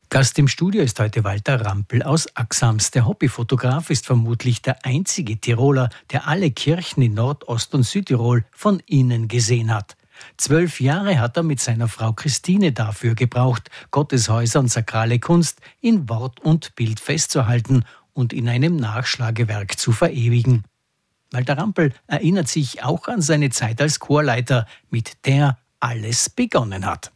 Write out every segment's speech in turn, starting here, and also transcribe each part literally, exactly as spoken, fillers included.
Gast im Studio ist heute Walter Rampel aus Axams. Der Hobbyfotograf ist vermutlich der einzige Tiroler, der alle Kirchen in Nordost- und Südtirol von innen gesehen hat. Zwölf Jahre hat er mit seiner Frau Christine dafür gebraucht, Gotteshäuser und sakrale Kunst in Wort und Bild festzuhalten und in einem Nachschlagewerk zu verewigen. Walter Rampel erinnert sich auch an seine Zeit als Chorleiter, mit der alles begonnen hat.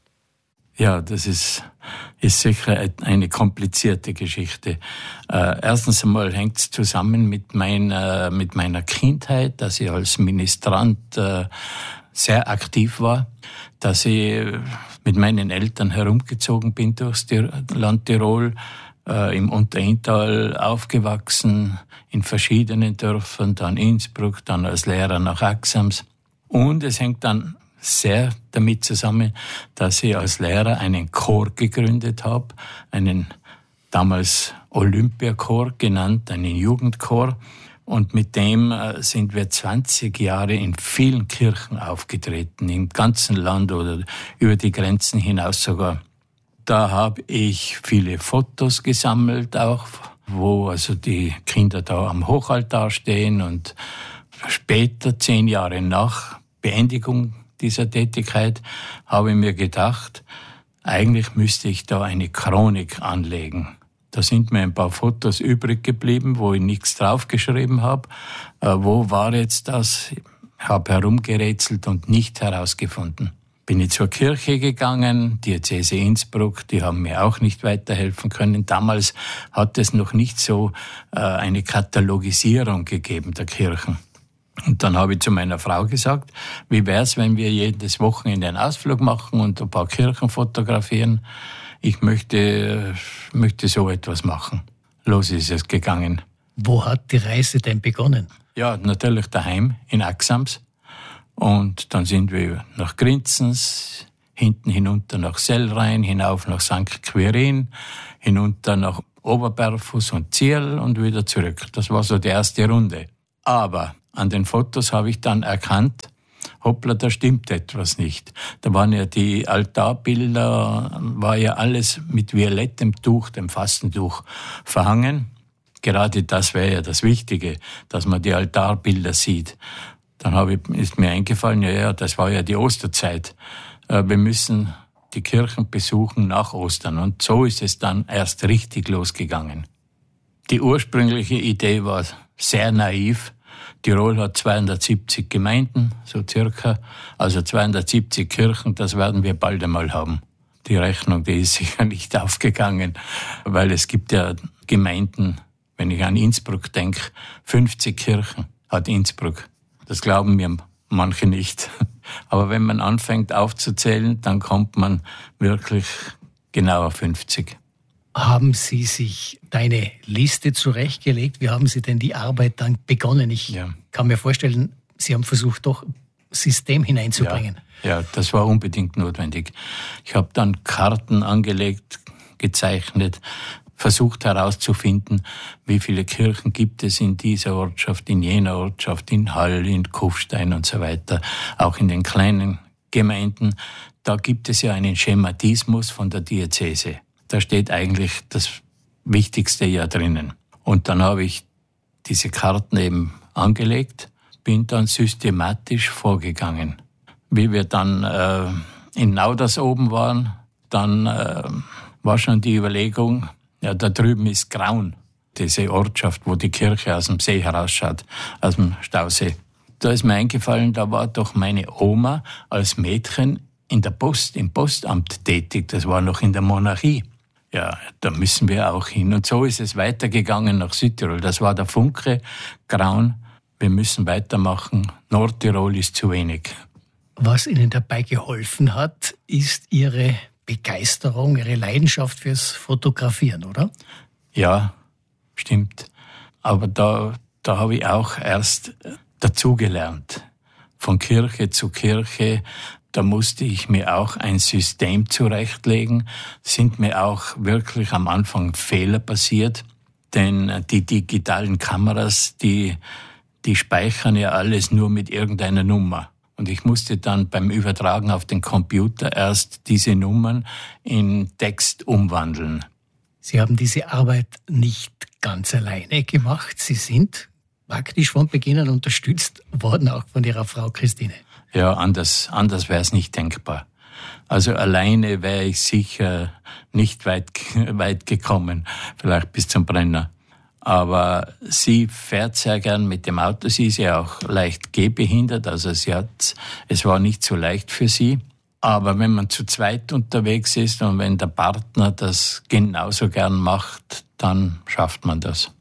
Ja, das ist, ist sicher eine komplizierte Geschichte. Äh, erstens einmal hängt es zusammen mit meiner, mit meiner Kindheit, dass ich als Ministrant äh, sehr aktiv war, dass ich mit meinen Eltern herumgezogen bin durchs Land Tirol, äh, im Unterinntal aufgewachsen, in verschiedenen Dörfern, dann Innsbruck, dann als Lehrer nach Axams. Und es hängt dann sehr damit zusammen, dass ich als Lehrer einen Chor gegründet habe, einen damals Olympiachor genannt, einen Jugendchor. Und mit dem sind wir zwanzig Jahre in vielen Kirchen aufgetreten, im ganzen Land oder über die Grenzen hinaus sogar. Da habe ich viele Fotos gesammelt auch, wo also die Kinder da am Hochaltar stehen. Und später, zehn Jahre nach Beendigung dieser Tätigkeit, habe ich mir gedacht, eigentlich müsste ich da eine Chronik anlegen. Da sind mir ein paar Fotos übrig geblieben, wo ich nichts draufgeschrieben habe. Äh, wo war jetzt das? Ich habe herumgerätselt und nicht herausgefunden. Bin ich zur Kirche gegangen, Diözese Innsbruck, die haben mir auch nicht weiterhelfen können. Damals hat es noch nicht so äh, eine Katalogisierung gegeben der Kirchen. Und dann habe ich zu meiner Frau gesagt, wie wär's, wenn wir jedes Wochenende einen Ausflug machen und ein paar Kirchen fotografieren? Ich möchte, möchte so etwas machen. Los ist es gegangen. Wo hat die Reise denn begonnen? Ja, natürlich daheim in Axams. Und dann sind wir nach Grinzens, hinten hinunter nach Sellrhein, hinauf nach Sankt Quirin, hinunter nach Oberberfuss und Zierl und wieder zurück. Das war so die erste Runde. Aber an den Fotos habe ich dann erkannt, hoppla, da stimmt etwas nicht. Da waren ja die Altarbilder, war ja alles mit violettem Tuch, dem Fastentuch, verhangen. Gerade das wäre ja das Wichtige, dass man die Altarbilder sieht. Dann habe ich, ist mir eingefallen, ja, ja, das war ja die Osterzeit. Wir müssen die Kirchen besuchen nach Ostern. Und so ist es dann erst richtig losgegangen. Die ursprüngliche Idee war sehr naiv. Tirol hat zweihundertsiebzig Gemeinden, so circa, also zweihundertsiebzig Kirchen, das werden wir bald einmal haben. Die Rechnung, die ist sicher nicht aufgegangen, weil es gibt ja Gemeinden, wenn ich an Innsbruck denke, fünfzig Kirchen hat Innsbruck. Das glauben mir manche nicht. Aber wenn man anfängt aufzuzählen, dann kommt man wirklich genau auf fünfzig. Haben Sie sich deine Liste zurechtgelegt? Wie haben Sie denn die Arbeit dann begonnen? Ich ja. kann mir vorstellen, Sie haben versucht, doch System hineinzubringen. Ja, ja, das war unbedingt notwendig. Ich habe dann Karten angelegt, gezeichnet, versucht herauszufinden, wie viele Kirchen gibt es in dieser Ortschaft, in jener Ortschaft, in Hall, in Kufstein und so weiter, auch in den kleinen Gemeinden. Da gibt es ja einen Schematismus von der Diözese. Da steht eigentlich das Wichtigste ja drinnen. Und dann habe ich diese Karten eben angelegt, bin dann systematisch vorgegangen. Wie wir dann äh, in Nauders oben waren, dann äh, war schon die Überlegung, ja, da drüben ist Graun, diese Ortschaft, wo die Kirche aus dem See herausschaut, aus dem Stausee. Da ist mir eingefallen, da war doch meine Oma als Mädchen in der Post, im Postamt tätig. Das war noch in der Monarchie. Ja, da müssen wir auch hin. Und so ist es weitergegangen nach Südtirol. Das war der Funke, Graun. Wir müssen weitermachen. Nordtirol ist zu wenig. Was Ihnen dabei geholfen hat, ist Ihre Begeisterung, Ihre Leidenschaft fürs Fotografieren, oder? Ja, stimmt. Aber da, da habe ich auch erst dazugelernt. Von Kirche zu Kirche. Da musste ich mir auch ein System zurechtlegen. Sind mir auch wirklich am Anfang Fehler passiert, denn die digitalen Kameras, die, die speichern ja alles nur mit irgendeiner Nummer. Und ich musste dann beim Übertragen auf den Computer erst diese Nummern in Text umwandeln. Sie haben diese Arbeit nicht ganz alleine gemacht. Sie sind praktisch von Beginn an unterstützt worden, auch von Ihrer Frau Christine. Ja, anders, anders wäre es nicht denkbar. Also alleine wäre ich sicher nicht weit, weit gekommen, vielleicht bis zum Brenner. Aber sie fährt sehr gern mit dem Auto. Sie ist ja auch leicht gehbehindert, also sie hat, es war nicht so leicht für sie. Aber wenn man zu zweit unterwegs ist und wenn der Partner das genauso gern macht, dann schafft man das.